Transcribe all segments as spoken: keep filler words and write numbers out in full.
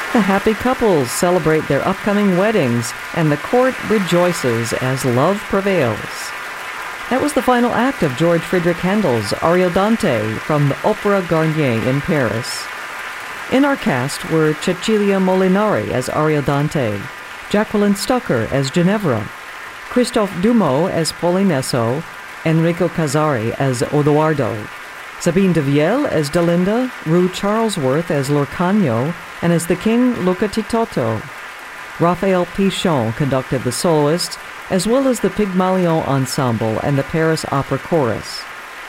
The happy couples celebrate their upcoming weddings, and the court rejoices as love prevails. That was the final act of George Friedrich Handel's Ariodante from the Opera Garnier in Paris. In our cast were Cecilia Molinari as Ariodante, Jacqueline Stucker as Ginevra, Christophe Dumont as Polinesso, Enrico Casari as Odoardo, Sabine de Viel as Delinda, Rue Charlesworth as Lorcagno, and as the king Luca Titotto. Raphael Pichon conducted the soloists, as well as the Pygmalion Ensemble and the Paris Opera Chorus.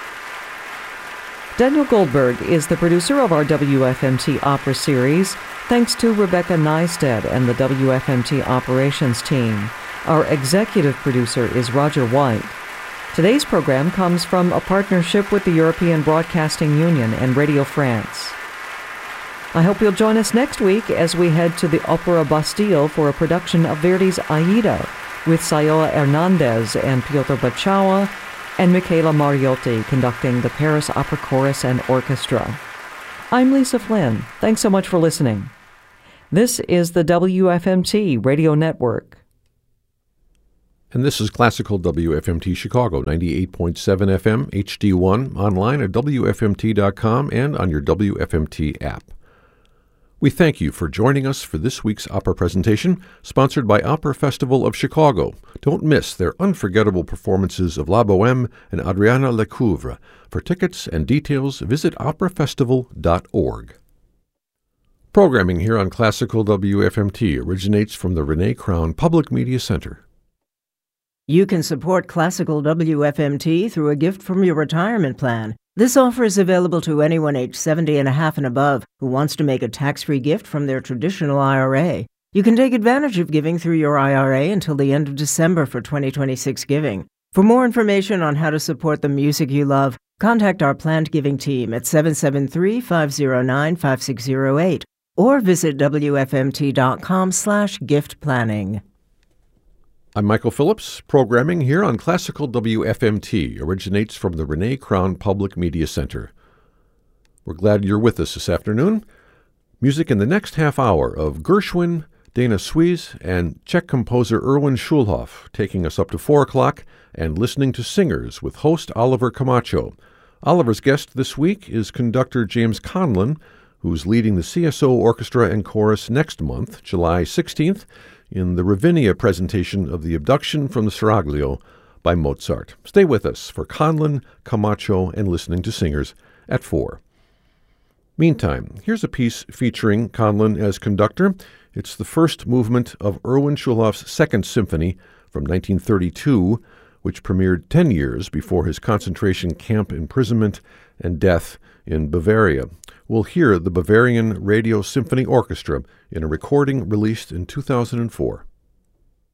Daniel Goldberg is the producer of our W F M T Opera series, thanks to Rebecca Neisted and the W F M T operations team. Our executive producer is Roger White. Today's program comes from a partnership with the European Broadcasting Union and Radio France. I hope you'll join us next week as we head to the Opera Bastille for a production of Verdi's Aida with Sayoa Hernandez and Piotr Bachawa and Michaela Mariotti conducting the Paris Opera Chorus and Orchestra. I'm Lisa Flynn. Thanks so much for listening. This is the W F M T Radio Network. And this is Classical W F M T Chicago, ninety-eight point seven F M, H D one, online at W F M T dot com and on your W F M T app. We thank you for joining us for this week's opera presentation, sponsored by Opera Festival of Chicago. Don't miss their unforgettable performances of La Bohème and Adriana Lecouvre. For tickets and details, visit opera festival dot org. Programming here on Classical W F M T originates from the Renee Crown Public Media Center. You can support Classical W F M T through a gift from your retirement plan. This offer is available to anyone age seventy and a half and above who wants to make a tax-free gift from their traditional I R A. You can take advantage of giving through your I R A until the end of December for twenty twenty-six giving. For more information on how to support the music you love, contact our planned giving team at seven seven three, five zero nine, five six zero eight or visit W F M T dot com slash gift planning. I'm Michael Phillips. Programming here on Classical W F M T originates from the Renee Crown Public Media Center. We're glad you're with us this afternoon. Music in the next half hour of Gershwin, Dana Suisse, and Czech composer Erwin Schulhoff, taking us up to four o'clock, and listening to singers with host Oliver Camacho. Oliver's guest this week is conductor James Conlon, who's leading the C S O Orchestra and Chorus next month, July sixteenth, in the Ravinia presentation of The Abduction from the Seraglio by Mozart. Stay with us for Conlon, Camacho, and listening to singers at four. Meantime, here's a piece featuring Conlon as conductor. It's the first movement of Erwin Schulhoff's Second Symphony from nineteen thirty-two, which premiered ten years before his concentration camp imprisonment and death in Bavaria. We'll hear the Bavarian Radio Symphony Orchestra in a recording released in two thousand four.